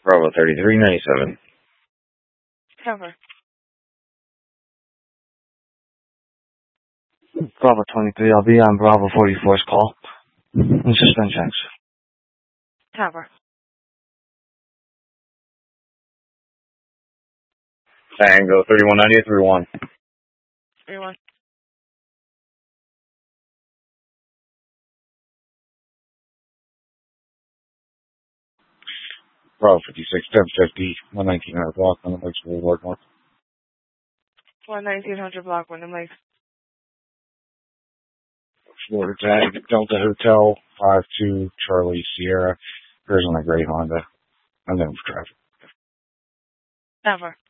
Bravo 3397. Cover. Bravo 23, I'll be on Bravo 44's call. And suspend checks. Cover. Tango 3190 31. 31. Bravo 56 1050 11900 block on the Lakes Boulevard North. 1900 block, Wyndham Lakes. Florida Tag Delta Hotel 52 Charlie Sierra. Here's on a gray Honda. I'm in for traffic. Cover.